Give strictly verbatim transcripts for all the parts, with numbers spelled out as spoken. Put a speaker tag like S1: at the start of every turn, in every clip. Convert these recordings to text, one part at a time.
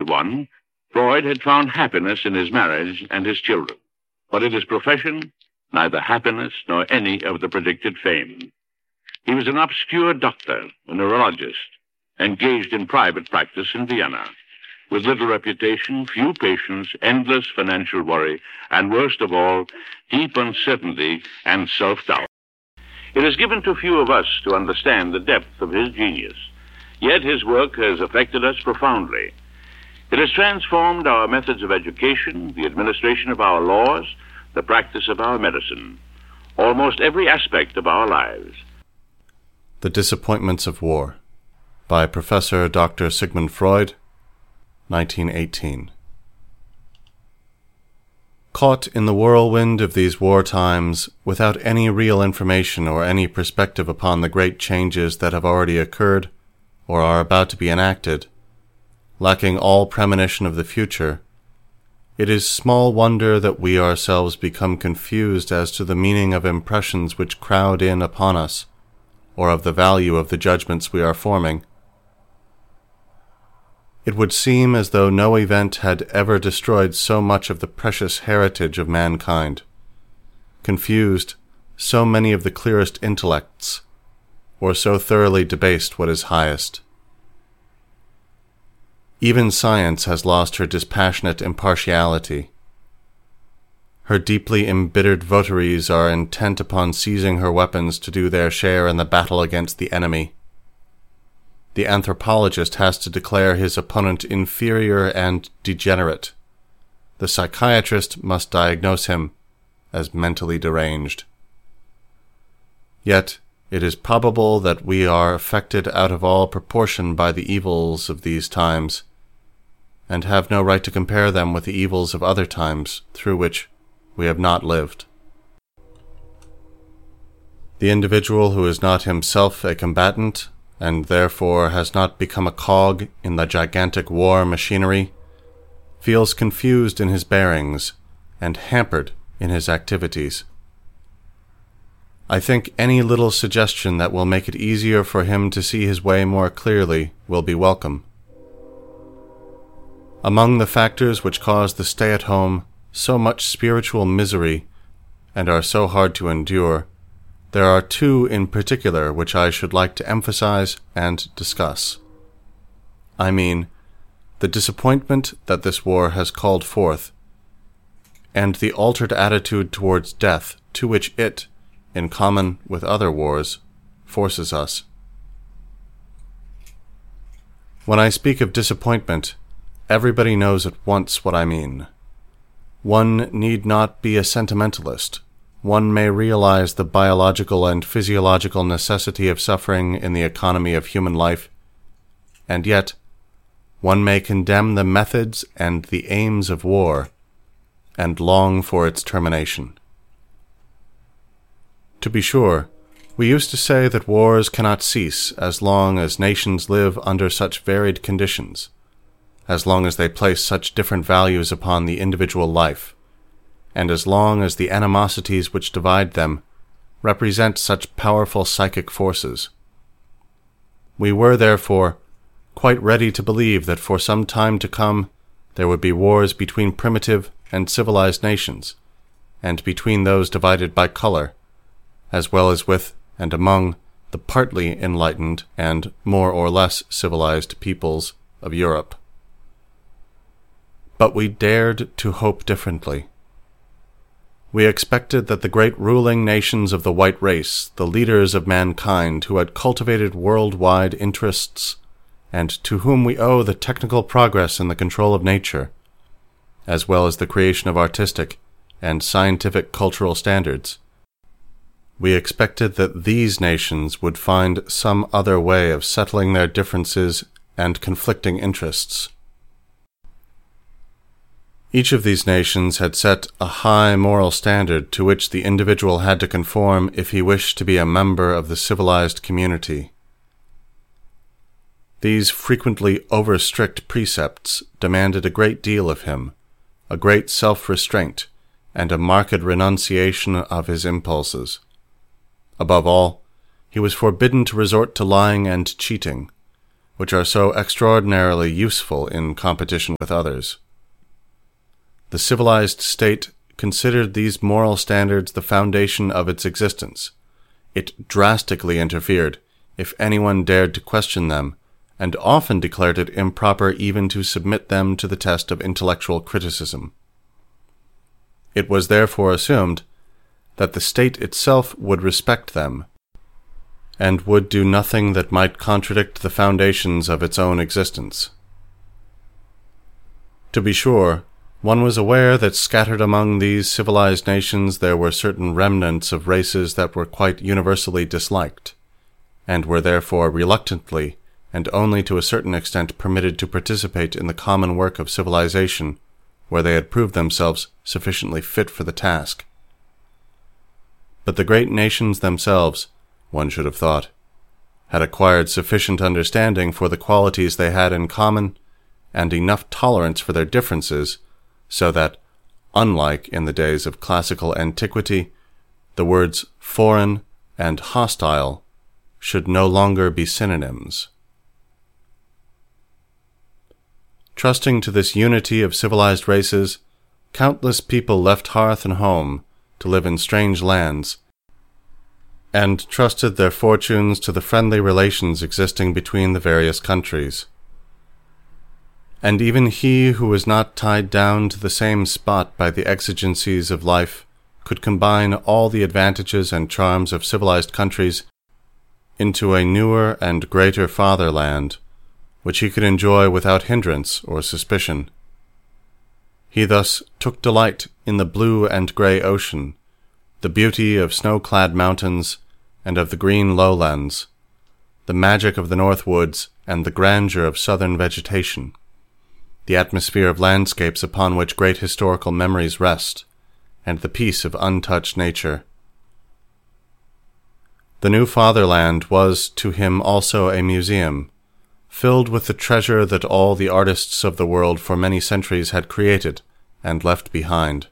S1: twenty-one, Freud had found happiness in his marriage and his children. But in his profession, neither happiness nor any of the predicted fame. He was an obscure doctor, a neurologist, engaged in private practice in Vienna, with little reputation, few patients, endless financial worry, and worst of all, deep uncertainty and self-doubt. It is given to few of us to understand the depth of his genius, yet his work has affected us profoundly. It has transformed our methods of education, the administration of our laws, the practice of our medicine, almost every aspect of our lives.
S2: The Disappointments of War, by Professor Doctor Sigmund Freud, nineteen eighteen. Caught in the whirlwind of these war times, without any real information or any perspective upon the great changes that have already occurred or are about to be enacted, lacking all premonition of the future, it is small wonder that we ourselves become confused as to the meaning of impressions which crowd in upon us, or of the value of the judgments we are forming. It would seem as though no event had ever destroyed so much of the precious heritage of mankind, confused so many of the clearest intellects, or so thoroughly debased what is highest. Even science has lost her dispassionate impartiality. Her deeply embittered votaries are intent upon seizing her weapons to do their share in the battle against the enemy. The anthropologist has to declare his opponent inferior and degenerate. The psychiatrist must diagnose him as mentally deranged. Yet it is probable that we are affected out of all proportion by the evils of these times, and have no right to compare them with the evils of other times through which we have not lived. The individual who is not himself a combatant, and therefore has not become a cog in the gigantic war machinery, feels confused in his bearings and hampered in his activities. I think any little suggestion that will make it easier for him to see his way more clearly will be welcome. Among the factors which cause the stay-at-home so much spiritual misery and are so hard to endure, there are two in particular which I should like to emphasize and discuss. I mean, the disappointment that this war has called forth, and the altered attitude towards death to which it, in common with other wars, forces us. When I speak of disappointment, everybody knows at once what I mean. One need not be a sentimentalist. One may realize the biological and physiological necessity of suffering in the economy of human life, and yet one may condemn the methods and the aims of war, and long for its termination. To be sure, we used to say that wars cannot cease as long as nations live under such varied conditions, as long as they place such different values upon the individual life, and as long as the animosities which divide them represent such powerful psychic forces. We were, therefore, quite ready to believe that for some time to come there would be wars between primitive and civilized nations, and between those divided by color, as well as with and among the partly enlightened and more or less civilized peoples of Europe. But we dared to hope differently. We expected that the great ruling nations of the white race, the leaders of mankind who had cultivated worldwide interests, and to whom we owe the technical progress in the control of nature, as well as the creation of artistic and scientific cultural standards, we expected that these nations would find some other way of settling their differences and conflicting interests. Each of these nations had set a high moral standard to which the individual had to conform if he wished to be a member of the civilized community. These frequently over-strict precepts demanded a great deal of him, a great self-restraint, and a marked renunciation of his impulses. Above all, he was forbidden to resort to lying and cheating, which are so extraordinarily useful in competition with others. The civilized state considered these moral standards the foundation of its existence. It drastically interfered if anyone dared to question them, and often declared it improper even to submit them to the test of intellectual criticism. It was therefore assumed that the state itself would respect them, and would do nothing that might contradict the foundations of its own existence. To be sure, one was aware that scattered among these civilized nations there were certain remnants of races that were quite universally disliked, and were therefore reluctantly and only to a certain extent permitted to participate in the common work of civilization, where they had proved themselves sufficiently fit for the task. But the great nations themselves, one should have thought, had acquired sufficient understanding for the qualities they had in common, and enough tolerance for their differences, so that, unlike in the days of classical antiquity, the words foreign and hostile should no longer be synonyms. Trusting to this unity of civilized races, countless people left hearth and home to live in strange lands, and trusted their fortunes to the friendly relations existing between the various countries. And even he who was not tied down to the same spot by the exigencies of life could combine all the advantages and charms of civilized countries into a newer and greater fatherland, which he could enjoy without hindrance or suspicion. He thus took delight in the blue and grey ocean, the beauty of snow-clad mountains and of the green lowlands, the magic of the north woods and the grandeur of southern vegetation, the atmosphere of landscapes upon which great historical memories rest, and the peace of untouched nature. The new fatherland was to him also a museum, filled with the treasure that all the artists of the world for many centuries had created and left behind.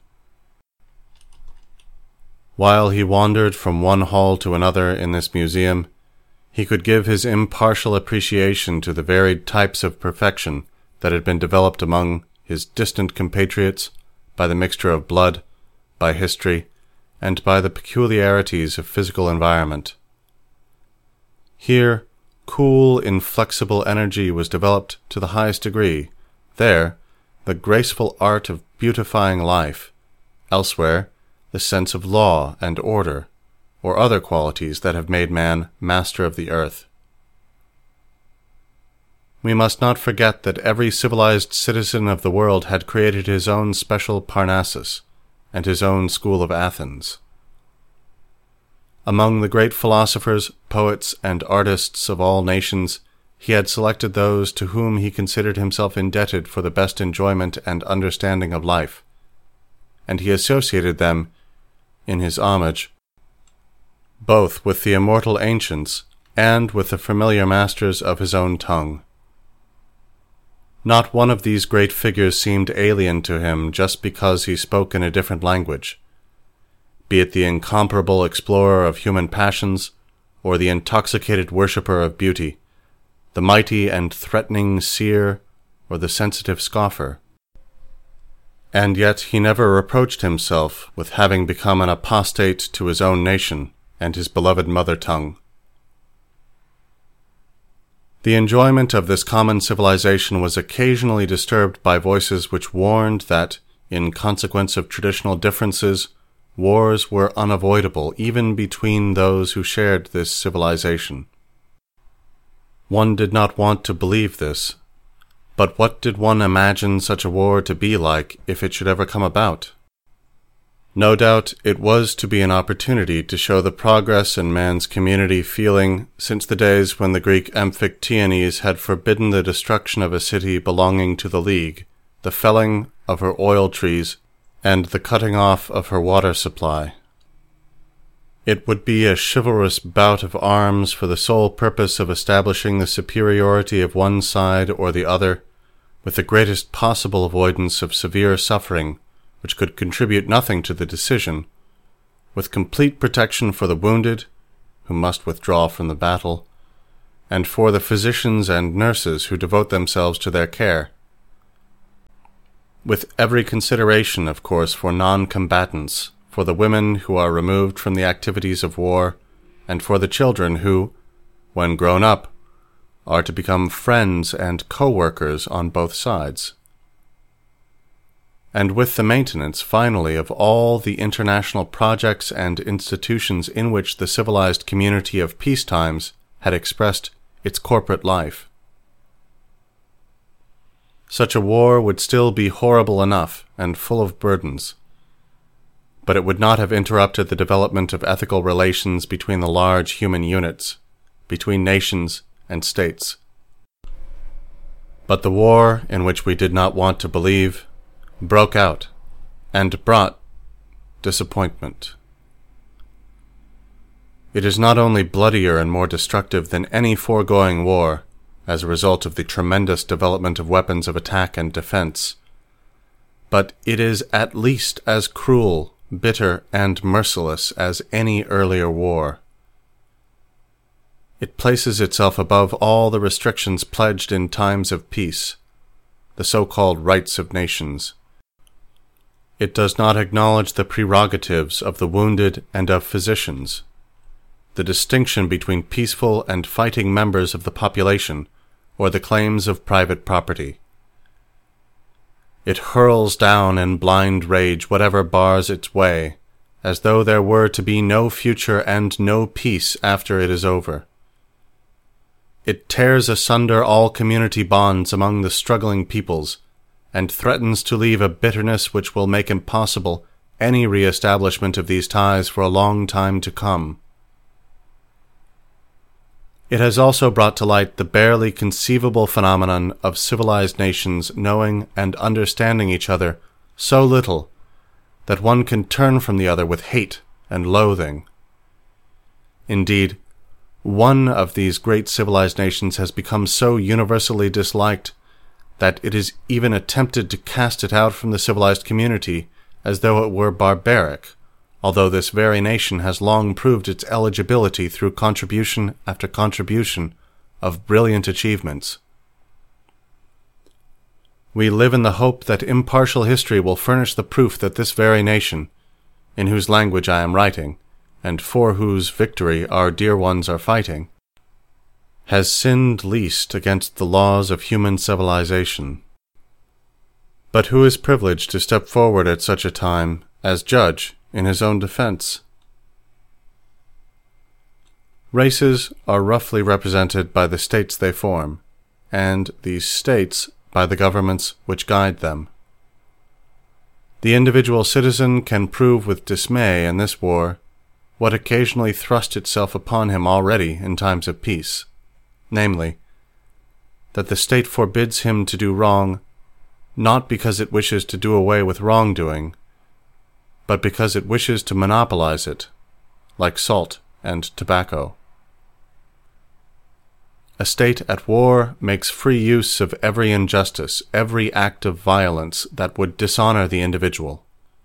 S2: While he wandered from one hall to another in this museum, he could give his impartial appreciation to the varied types of perfection that had been developed among his distant compatriots by the mixture of blood, by history, and by the peculiarities of physical environment. Here, cool, inflexible energy was developed to the highest degree. There, the graceful art of beautifying life. Elsewhere, the sense of law and order, or other qualities that have made man master of the earth. We must not forget that every civilized citizen of the world had created his own special Parnassus, and his own school of Athens. Among the great philosophers, poets, and artists of all nations, he had selected those to whom he considered himself indebted for the best enjoyment and understanding of life, and he associated them, in his homage, both with the immortal ancients and with the familiar masters of his own tongue. Not one of these great figures seemed alien to him just because he spoke in a different language, be it the incomparable explorer of human passions, or the intoxicated worshipper of beauty, the mighty and threatening seer, or the sensitive scoffer. And yet he never reproached himself with having become an apostate to his own nation and his beloved mother tongue. The enjoyment of this common civilization was occasionally disturbed by voices which warned that, in consequence of traditional differences, wars were unavoidable even between those who shared this civilization. One did not want to believe this, but what did one imagine such a war to be like if it should ever come about? No doubt it was to be an opportunity to show the progress in man's community feeling since the days when the Greek Amphictyones had forbidden the destruction of a city belonging to the League, the felling of her oil trees, and the cutting off of her water supply. It would be a chivalrous bout of arms for the sole purpose of establishing the superiority of one side or the other, with the greatest possible avoidance of severe suffering, which could contribute nothing to the decision, with complete protection for the wounded, who must withdraw from the battle, and for the physicians and nurses who devote themselves to their care, with every consideration, of course, for non-combatants, for the women who are removed from the activities of war, and for the children who, when grown up, are to become friends and co-workers on both sides. And with the maintenance, finally, of all the international projects and institutions in which the civilized community of peacetimes had expressed its corporate life. Such a war would still be horrible enough and full of burdens, but it would not have interrupted the development of ethical relations between the large human units, between nations and states. But the war, in which we did not want to believe, broke out and brought disappointment. It is not only bloodier and more destructive than any foregoing war, as a result of the tremendous development of weapons of attack and defense, but it is at least as cruel, bitter, and merciless as any earlier war. It places itself above all the restrictions pledged in times of peace, the so-called rights of nations. It does not acknowledge the prerogatives of the wounded and of physicians, the distinction between peaceful and fighting members of the population, or the claims of private property. It hurls down in blind rage whatever bars its way, as though there were to be no future and no peace after it is over. It tears asunder all community bonds among the struggling peoples, and threatens to leave a bitterness which will make impossible any re-establishment of these ties for a long time to come. It has also brought to light the barely conceivable phenomenon of civilized nations knowing and understanding each other so little that one can turn from the other with hate and loathing. Indeed, one of these great civilized nations has become so universally disliked that it is even attempted to cast it out from the civilized community as though it were barbaric, although this very nation has long proved its eligibility through contribution after contribution of brilliant achievements. We live in the hope that impartial history will furnish the proof that this very nation, in whose language I am writing, and for whose victory our dear ones are fighting, has sinned least against the laws of human civilization. But who is privileged to step forward at such a time as judge in his own defense? Races are roughly represented by the states they form, and these states by the governments which guide them. The individual citizen can prove with dismay in this war what occasionally thrust itself upon him already in times of peace, namely, that the state forbids him to do wrong, not because it wishes to do away with wrongdoing, but because it wishes to monopolize it, like salt and tobacco. A state at war makes free use of every injustice, every act of violence that would dishonor the individual.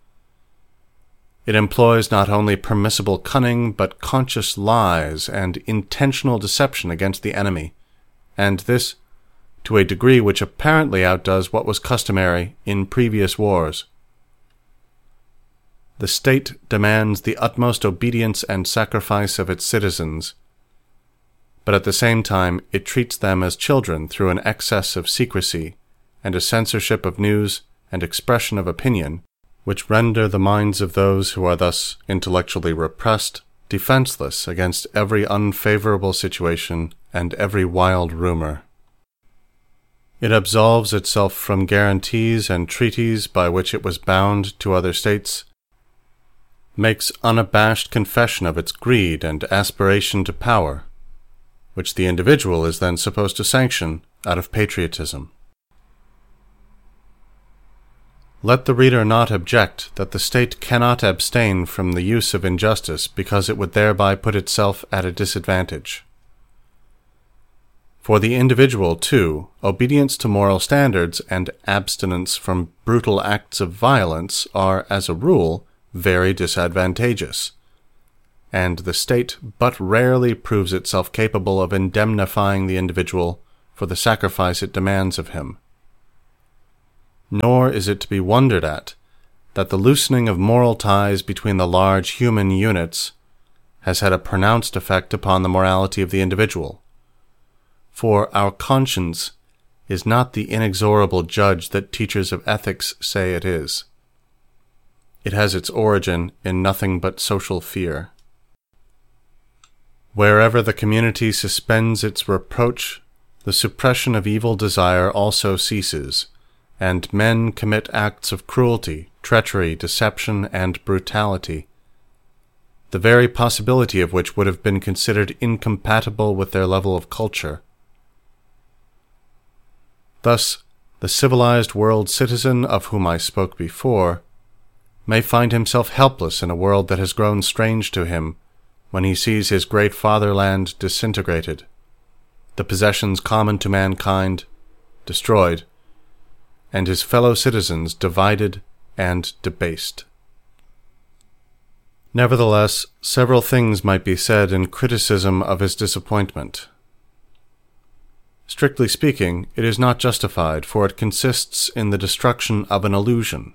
S2: It employs not only permissible cunning, but conscious lies and intentional deception against the enemy, and this to a degree which apparently outdoes what was customary in previous wars. The state demands the utmost obedience and sacrifice of its citizens, but at the same time it treats them as children through an excess of secrecy and a censorship of news and expression of opinion, which render the minds of those who are thus intellectually repressed defenseless against every unfavorable situation and every wild rumor. It absolves itself from guarantees and treaties by which it was bound to other states, makes unabashed confession of its greed and aspiration to power, which the individual is then supposed to sanction out of patriotism. Let the reader not object that the state cannot abstain from the use of injustice because it would thereby put itself at a disadvantage. For the individual, too, obedience to moral standards and abstinence from brutal acts of violence are, as a rule, very disadvantageous, and the state but rarely proves itself capable of indemnifying the individual for the sacrifice it demands of him. Nor is it to be wondered at that the loosening of moral ties between the large human units has had a pronounced effect upon the morality of the individual. For our conscience is not the inexorable judge that teachers of ethics say it is. It has its origin in nothing but social fear. Wherever the community suspends its reproach, the suppression of evil desire also ceases, and men commit acts of cruelty, treachery, deception, and brutality, the very possibility of which would have been considered incompatible with their level of culture. Thus, the civilized world citizen of whom I spoke before may find himself helpless in a world that has grown strange to him when he sees his great fatherland disintegrated, the possessions common to mankind destroyed, and his fellow citizens divided and debased. Nevertheless, several things might be said in criticism of his disappointment. Strictly speaking, it is not justified, for it consists in the destruction of an illusion.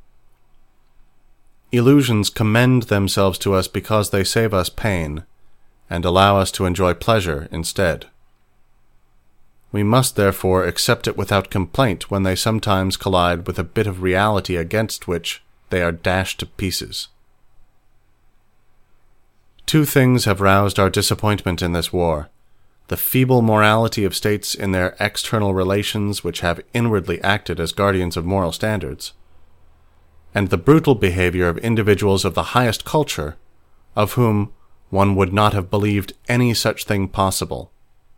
S2: Illusions commend themselves to us because they save us pain, and allow us to enjoy pleasure instead. We must therefore accept it without complaint when they sometimes collide with a bit of reality against which they are dashed to pieces. Two things have roused our disappointment in this war: the feeble morality of states in their external relations, which have inwardly acted as guardians of moral standards, and the brutal behavior of individuals of the highest culture, of whom one would not have believed any such thing possible.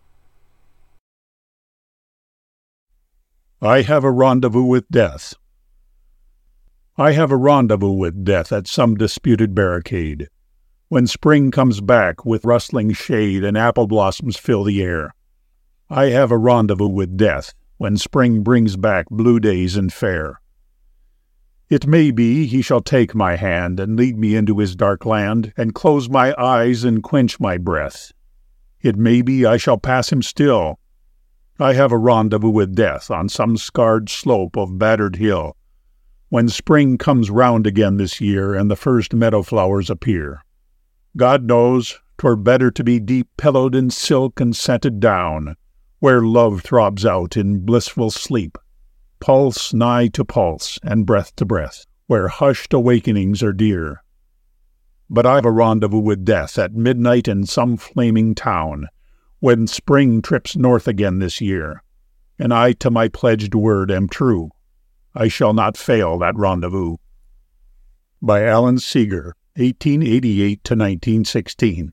S3: I have a rendezvous with death. I have a rendezvous with death at some disputed barricade, when spring comes back with rustling shade and apple blossoms fill the air. I have a rendezvous with death when spring brings back blue days and fair. It may be he shall take my hand and lead me into his dark land, and close my eyes and quench my breath. It may be I shall pass him still. I have a rendezvous with death on some scarred slope of battered hill, when spring comes round again this year and the first meadow flowers appear. God knows 'twere better to be deep pillowed in silk and scented down, where love throbs out in blissful sleep, pulse nigh to pulse and breath to breath, where hushed awakenings are dear. But I've a rendezvous with death at midnight in some flaming town, when spring trips north again this year, and I to my pledged word am true. I shall not fail that rendezvous. By Alan Seeger, eighteen eighty-eight to nineteen sixteen.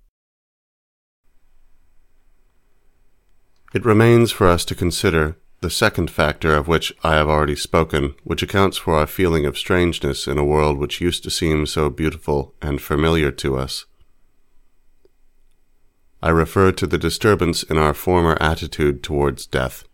S2: It remains for us to consider the second factor of which I have already spoken, which accounts for our feeling of strangeness in a world which used to seem so beautiful and familiar to us. I refer to the disturbance in our former attitude towards death.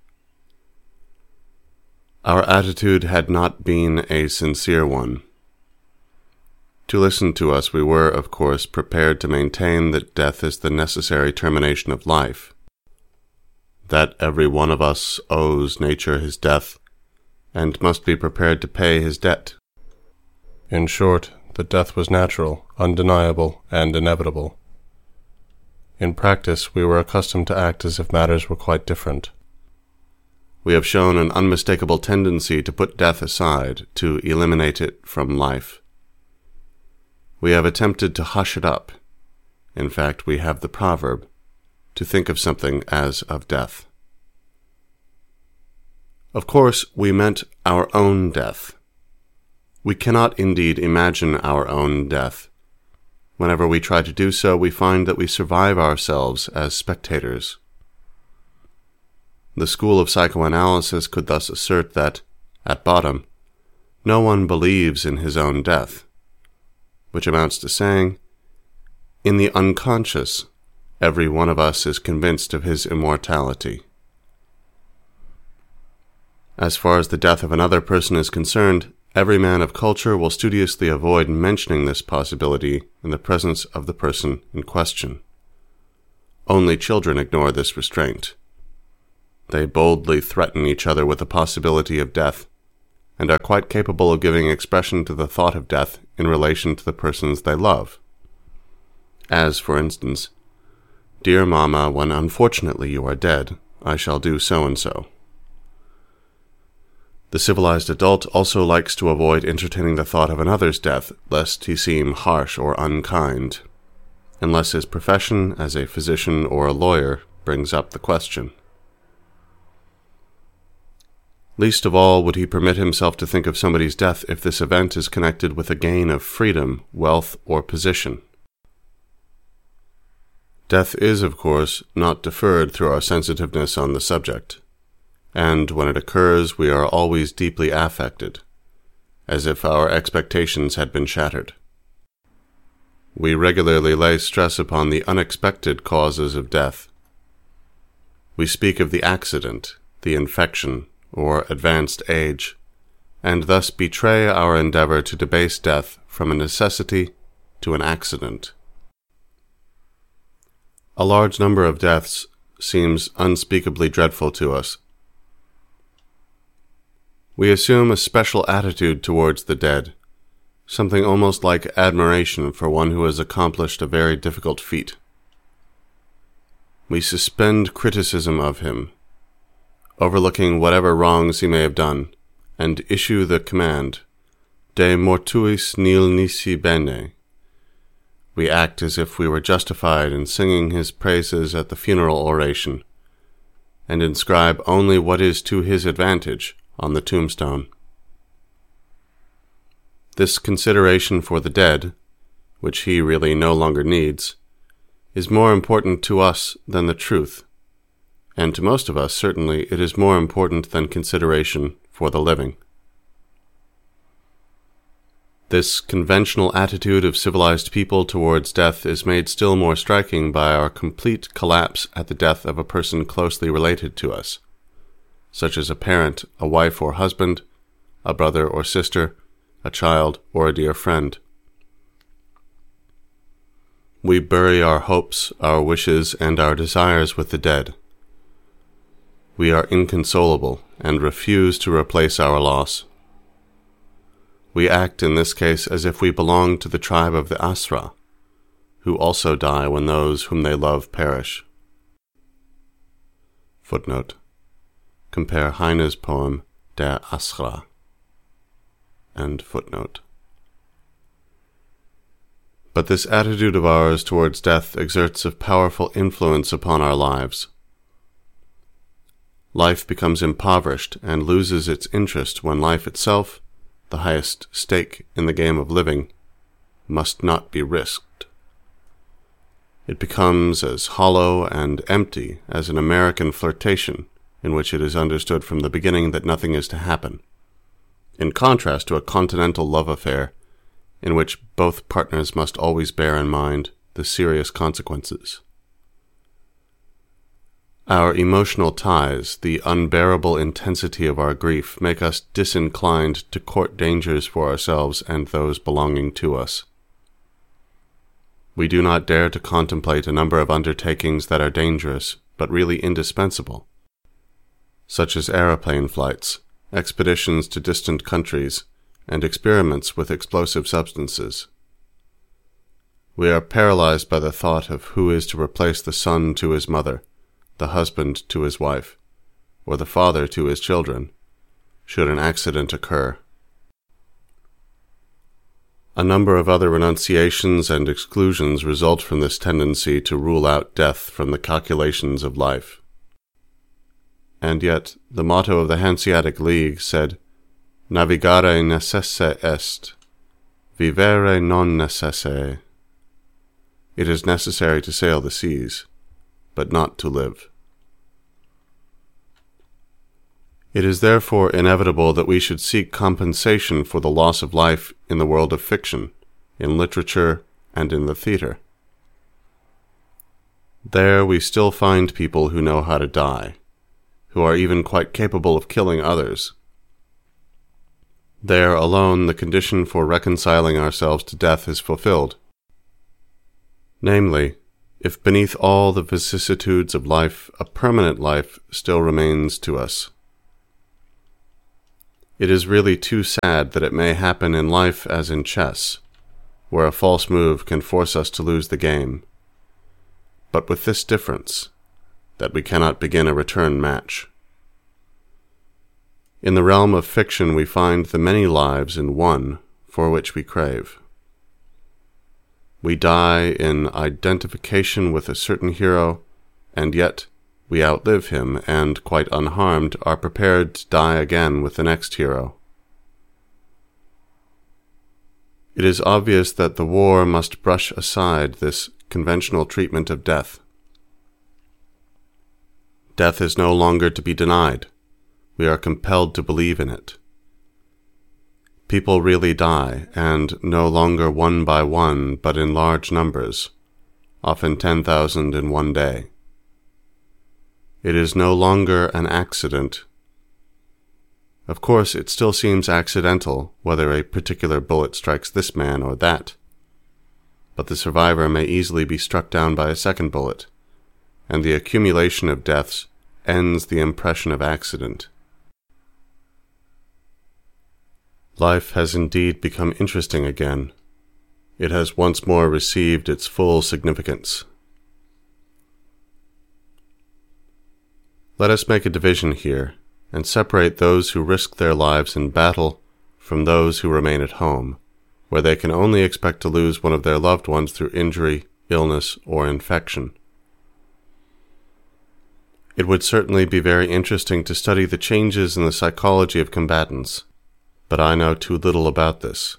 S2: Our attitude had not been a sincere one. To listen to us, we were, of course, prepared to maintain that death is the necessary termination of life, that every one of us owes nature his death, and must be prepared to pay his debt. In short, that death was natural, undeniable, and inevitable. In practice, we were accustomed to act as if matters were quite different. We have shown an unmistakable tendency to put death aside, to eliminate it from life. We have attempted to hush it up. In fact, we have the proverb, to think of something as of death. Of course, we meant our own death. We cannot indeed imagine our own death. Whenever we try to do so, we find that we survive ourselves as spectators. The school of psychoanalysis could thus assert that, at bottom, no one believes in his own death, which amounts to saying, in the unconscious, every one of us is convinced of his immortality. As far as the death of another person is concerned, Every man of culture will studiously avoid mentioning this possibility in the presence of the person in question. Only children ignore this restraint. They boldly threaten each other with the possibility of death, and are quite capable of giving expression to the thought of death in relation to the persons they love. As, for instance, "Dear Mamma, when unfortunately you are dead, I shall do so-and-so." The civilized adult also likes to avoid entertaining the thought of another's death, lest he seem harsh or unkind, unless his profession as a physician or a lawyer brings up the question. Least of all would he permit himself to think of somebody's death if this event is connected with a gain of freedom, wealth, or position. Death is, of course, not deferred through our sensitiveness on the subject, and when it occurs we are always deeply affected, as if our expectations had been shattered. We regularly lay stress upon the unexpected causes of death. We speak of the accident, the infection, or advanced age, and thus betray our endeavor to debase death from a necessity to an accident. A large number of deaths seems unspeakably dreadful to us. We assume a special attitude towards the dead, something almost like admiration for one who has accomplished a very difficult feat. We suspend criticism of him, overlooking whatever wrongs he may have done, and issue the command, "De mortuis nil nisi bene." We act as if we were justified in singing his praises at the funeral oration, and inscribe only what is to his advantage on the tombstone. This consideration for the dead, which he really no longer needs, is more important to us than the truth, and to most of us certainly it is more important than consideration for the living. This conventional attitude of civilized people towards death is made still more striking by our complete collapse at the death of a person closely related to us, such as a parent, a wife or husband, a brother or sister, a child, or a dear friend. We bury our hopes, our wishes, and our desires with the dead. We are inconsolable and refuse to replace our loss. We act in this case as if we belong to the tribe of the Asra, who also die when those whom they love perish. Footnote. Compare Heine's poem Der Asra. End footnote. But this attitude of ours towards death exerts a powerful influence upon our lives. Life becomes impoverished and loses its interest when life itself, the highest stake in the game of living, must not be risked. It becomes as hollow and empty as an American flirtation in which it is understood from the beginning that nothing is to happen, in contrast to a continental love affair in which both partners must always bear in mind the serious consequences. Our emotional ties, the unbearable intensity of our grief, make us disinclined to court dangers for ourselves and those belonging to us. We do not dare to contemplate a number of undertakings that are dangerous, but really indispensable, such as aeroplane flights, expeditions to distant countries, and experiments with explosive substances. We are paralyzed by the thought of who is to replace the son to his mother, the husband to his wife, or the father to his children, should an accident occur. A number of other renunciations and exclusions result from this tendency to rule out death from the calculations of life. And yet, the motto of the Hanseatic League said, "Navigare necesse est, vivere non necesse." It is necessary to sail the seas, but not to live. It is therefore inevitable that we should seek compensation for the loss of life in the world of fiction, in literature, and in the theater. There we still find people who know how to die, who are even quite capable of killing others. There alone the condition for reconciling ourselves to death is fulfilled. Namely, if beneath all the vicissitudes of life, a permanent life still remains to us. It is really too sad that it may happen in life as in chess, where a false move can force us to lose the game, but with this difference, that we cannot begin a return match. In the realm of fiction we find the many lives in one for which we crave. We die in identification with a certain hero, and yet we outlive him and, quite unharmed, are prepared to die again with the next hero. It is obvious that the war must brush aside this conventional treatment of death. Death is no longer to be denied. We are compelled to believe in it. People really die, and no longer one by one, but in large numbers, often ten thousand in one day. It is no longer an accident. Of course, it still seems accidental whether a particular bullet strikes this man or that, but the survivor may easily be struck down by a second bullet, and the accumulation of deaths ends the impression of accident. Life has indeed become interesting again. It has once more received its full significance. Let us make a division here, and separate those who risk their lives in battle from those who remain at home, where they can only expect to lose one of their loved ones through injury, illness, or infection. It would certainly be very interesting to study the changes in the psychology of combatants, but I know too little about this.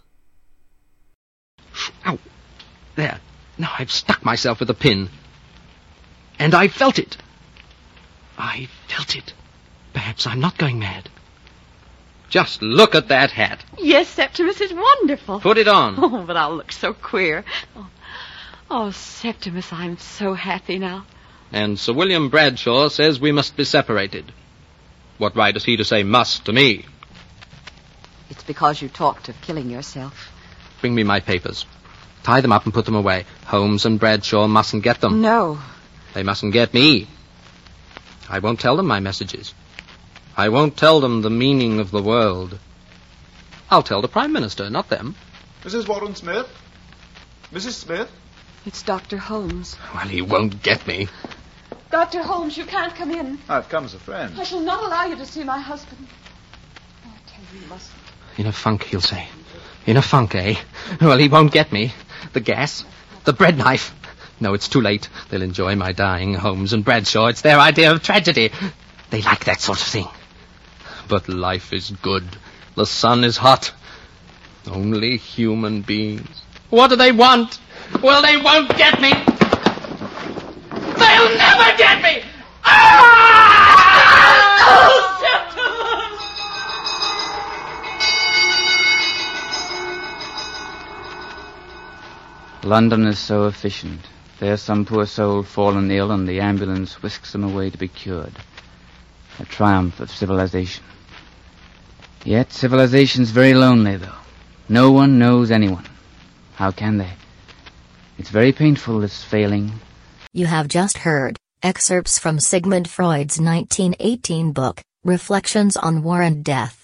S4: Ow! There. Now I've stuck myself with a pin. And I felt it. I felt it. Perhaps I'm not going mad. Just look at that hat.
S5: Yes, Septimus, it's wonderful.
S4: Put it on.
S5: Oh, but I'll look so queer. Oh, oh, Septimus, I'm so happy now.
S4: And Sir William Bradshaw says we must be separated. What right has he to say must to me?
S5: It's because you talked of killing yourself.
S4: Bring me my papers. Tie them up and put them away. Holmes and Bradshaw mustn't get them.
S5: No.
S4: They mustn't get me. I won't tell them my messages. I won't tell them the meaning of the world. I'll tell the Prime Minister, not them.
S6: Missus Warren Smith? Missus Smith?
S5: It's Doctor Holmes.
S4: Well, he won't get me.
S5: Doctor Holmes, you can't come in.
S6: I've come as a friend.
S5: I shall not allow you to see my husband. Oh, I tell you, you mustn't.
S4: In a funk, he'll say. In a funk, eh? Well, he won't get me. The gas. The bread knife. No, it's too late. They'll enjoy my dying, Holmes and Bradshaw. It's their idea of tragedy. They like that sort of thing. But life is good. The sun is hot. Only human beings. What do they want? Well, they won't get me. They'll never get me! Ah! Oh, Septimus!
S7: London is so efficient. There's some poor soul fallen ill, and the ambulance whisks him away to be cured. A triumph of civilization. Yet civilization's very lonely, though. No one knows anyone. How can they? It's very painful, this failing.
S8: You have just heard excerpts from Sigmund Freud's nineteen eighteen book, Reflections on War and Death.